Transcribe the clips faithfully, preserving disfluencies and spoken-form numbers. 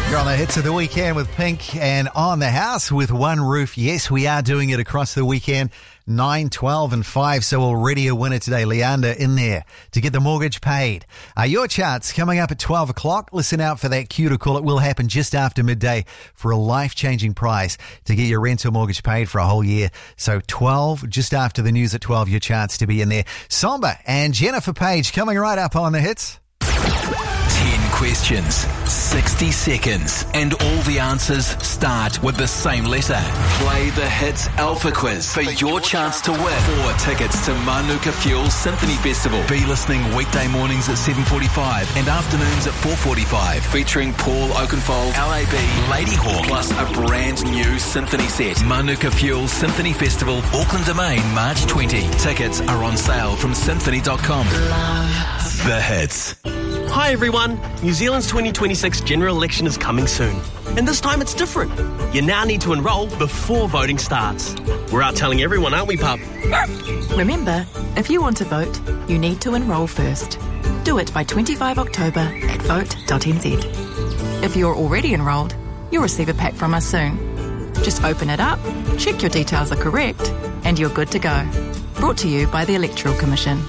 You're on the hits of the weekend with Pink and On the House with One Roof. Yes, we are doing it across the weekend, nine, twelve and five. So already a winner today, Leander, in there to get the mortgage paid. Uh, your charts coming up at twelve o'clock. Listen out for that cue to call. It will happen just after midday for a life-changing prize to get your rental mortgage paid for a whole year. So twelve, just after the news at twelve, your chance to be in there. Somber and Jennifer Page coming right up on the hits. ten questions, sixty seconds, and all the answers start with the same letter. Play the Hits Alpha Quiz for your chance to win four tickets to Manuka Fuel Symphony Festival. Be listening weekday mornings at seven forty-five and afternoons at four forty-five, featuring Paul Oakenfold, L A B, Ladyhawk, plus a brand new symphony set. Manuka Fuel Symphony Festival, Auckland Domain, March twentieth. Tickets are on sale from symphony dot com. Love the Hits. Hi everyone, New Zealand's twenty twenty-six general election is coming soon. And this time it's different. You now need to enrol before voting starts. We're out telling everyone, aren't we, pup? Remember, if you want to vote, you need to enrol first. Do it by twenty-fifth of October at vote dot n z. If you're already enrolled, you'll receive a pack from us soon. Just open it up, check your details are correct, and you're good to go. Brought to you by the Electoral Commission.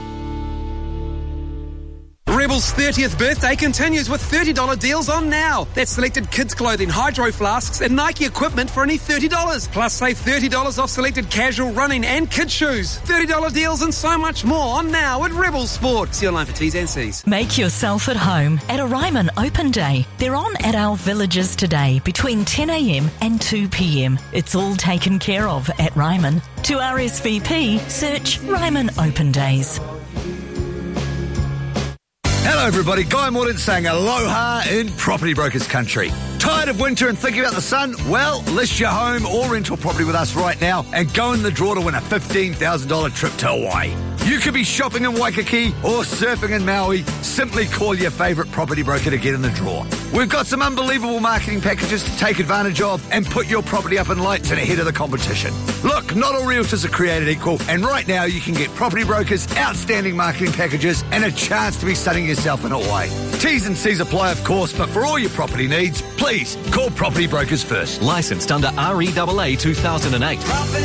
Rebel's thirtieth birthday continues with thirty dollars deals on now. That's selected kids' clothing, hydro flasks and Nike equipment for only thirty dollars. Plus save thirty dollars off selected casual running and kids' shoes. thirty dollars deals and so much more on now at Rebel Sport. See online for T's and C's. Make yourself at home at a Ryman Open Day. They're on at our villages today between ten a.m. and two p.m. It's all taken care of at Ryman. To R S V P, search Ryman Open Days. Hello everybody, Guy Mordaunt saying aloha in Property Brokers Country. Tired of winter and thinking about the sun? Well, list your home or rental property with us right now and go in the draw to win a fifteen thousand dollars trip to Hawaii. You could be shopping in Waikiki or surfing in Maui. Simply call your favourite property broker to get in the draw. We've got some unbelievable marketing packages to take advantage of and put your property up in lights and ahead of the competition. Look, not all realtors are created equal, and right now you can get Property Brokers outstanding marketing packages and a chance to be sunning yourself in Hawaii. T's and C's apply, of course, but for all your property needs, please call Property Brokers first. Licensed under R E A A two thousand eight. Property